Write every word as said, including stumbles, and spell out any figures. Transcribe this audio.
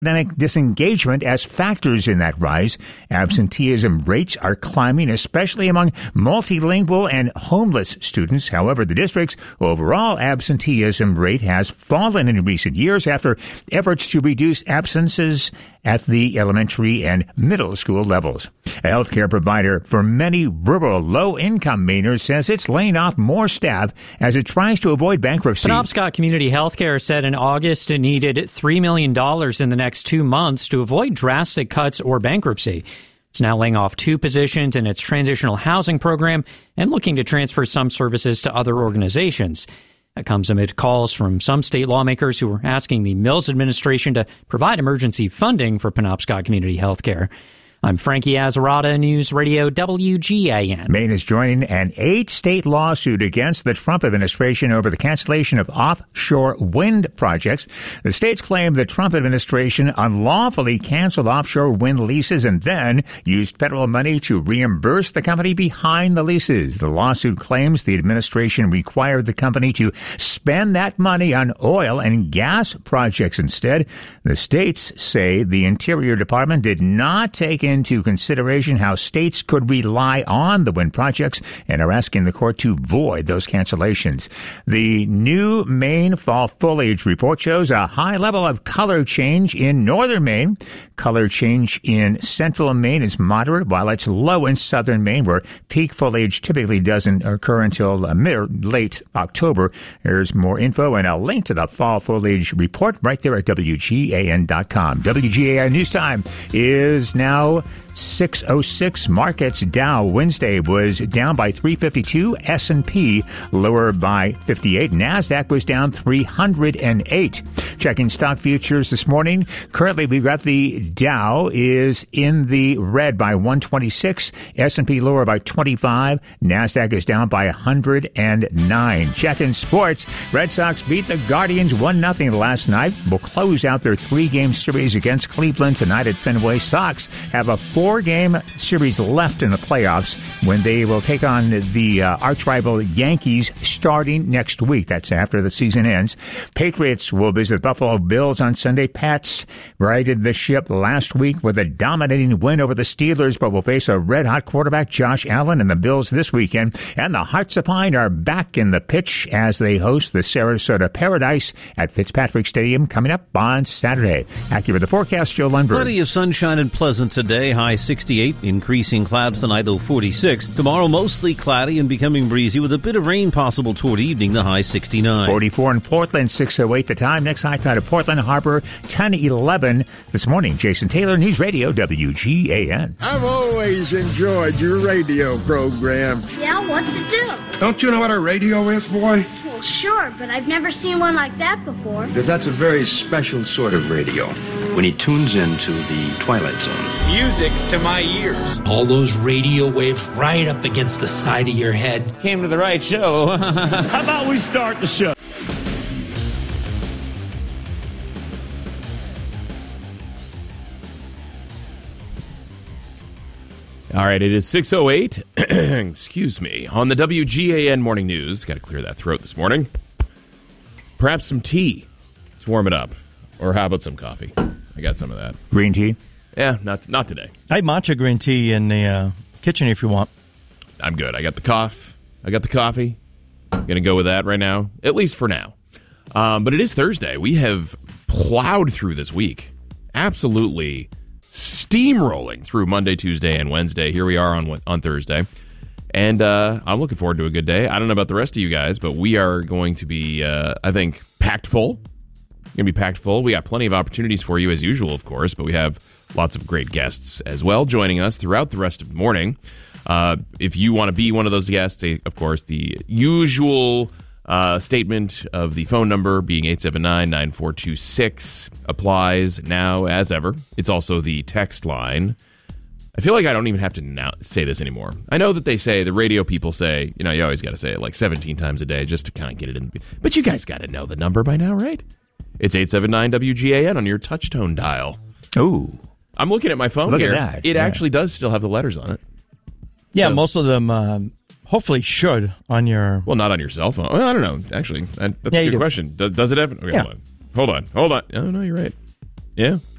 academic disengagement as factors in that rise. Absenteeism rates are climbing, especially among multilingual and homeless students. However, the district's overall absenteeism rate has fallen in recent years after efforts to reduce absences at the elementary and middle school levels. A healthcare provider for many rural low-income Mainers says it's laying off more staff as it tries to avoid bankruptcy. Penobscot Community Healthcare said in August it needed three million dollars in the next two months to avoid drastic cuts or bankruptcy. It's now laying off two positions in its transitional housing program and looking to transfer some services to other organizations. That comes amid calls from some state lawmakers who are asking the Mills administration to provide emergency funding for Penobscot Community Healthcare. I'm Frankie Azzarata, News Radio W G A N. Maine is joining an eight-state lawsuit against the Trump administration over the cancellation of offshore wind projects. The states claim the Trump administration unlawfully canceled offshore wind leases and then used federal money to reimburse the company behind the leases. The lawsuit claims the administration required the company to spend that money on oil and gas projects instead. The states say the Interior Department did not take into consideration how states could rely on the wind projects and are asking the court to void those cancellations. The new Maine fall foliage report shows a high level of color change in northern Maine. Color change in central Maine is moderate, while it's low in southern Maine, where peak foliage typically doesn't occur until uh, mid, late October. There's more info and a link to the fall foliage report right there at W G A N dot com. W G A N News Time is now six oh six. Markets. Dow Wednesday was down by three fifty-two. S and P lower by fifty-eight. NASDAQ was down three hundred eight. Checking stock futures this morning. Currently, we've got the Dow is in the red by one twenty-six. S and P lower by twenty-five. NASDAQ is down by one hundred nine. Checking sports. Red Sox beat the Guardians one nothing last night. Will close out their three-game series against Cleveland tonight at Fenway. Sox have a four-game series left in the playoffs when they will take on the uh, arch-rival Yankees starting next week. That's after the season ends. Patriots will visit Buffalo Bills on Sunday. Pats righted the ship last week with a dominating win over the Steelers, but will face a red-hot quarterback, Josh Allen, and the Bills this weekend. And the Hearts of Pine are back in the pitch as they host the Sarasota Paradise at Fitzpatrick Stadium coming up on Saturday. Accurate the forecast, Joe Lundberg. Plenty of sunshine and pleasant today. High sixty-eight, increasing clouds tonight, low forty-six. Tomorrow, mostly cloudy and becoming breezy with a bit of rain possible toward evening, the high sixty-nine. forty-four in Portland, six oh eight the time. Next high tide of Portland Harbor, ten eleven this morning. Jason Taylor, News Radio, W G A N. I've always enjoyed your radio program. Yeah, what's it do? Don't you know what a radio is, boy? Well, sure, but I've never seen one like that before. Because that's a very special sort of radio. When he tunes into the Twilight Zone. Music to my ears. All those radio waves right up against the side of your head. Came to the right show. How about we start the show? All right, it is six oh eight. Excuse me. On the W G A N Morning News. Got to clear that throat this morning. Perhaps some tea to warm it up. Or how about some coffee? I got some of that. Green tea? Yeah, not not today. I have matcha green tea in the uh, kitchen if you want. I'm good. I got the cough. I got the coffee. I'm going to go with that right now, at least for now. Um, but it is Thursday. We have plowed through this week. Absolutely steamrolling through Monday, Tuesday, and Wednesday. Here we are on on Thursday. And uh, I'm looking forward to a good day. I don't know about the rest of you guys, but we are going to be, uh, I think, packed full. Going to be packed full. We got plenty of opportunities for you as usual, of course, but we have lots of great guests as well joining us throughout the rest of the morning. Uh, if you want to be one of those guests, of course, the usual uh, statement of the phone number being eight seven nine, nine four two six applies now as ever. It's also the text line. I feel like I don't even have to now say this anymore. I know that they say, the radio people say, you know, you always got to say it like seventeen times a day just to kind of get it in. But you guys got to know the number by now, right? It's eight seven nine W G A N on your touch-tone dial. Ooh. I'm looking at my phone Look here. at that. It yeah. actually does still have the letters on it. Yeah, So- most of them um, hopefully should on your... Well, not on your cell phone. Well, I don't know, actually. That- That's Yeah, a you good do. question. Does, does it have... Okay, Yeah. hold on. Hold on. Hold on. Oh, no, you're right. Yeah.